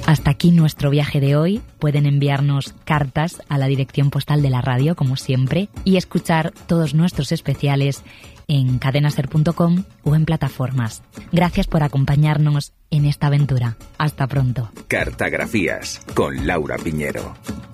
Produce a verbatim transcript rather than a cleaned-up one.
Hasta aquí nuestro viaje de hoy. Pueden enviarnos cartas a la dirección postal de la radio, como siempre, y escuchar todos nuestros especiales en cadenaser punto com o en plataformas. Gracias por acompañarnos en esta aventura. Hasta pronto. Cartagrafías con Laura Piñero.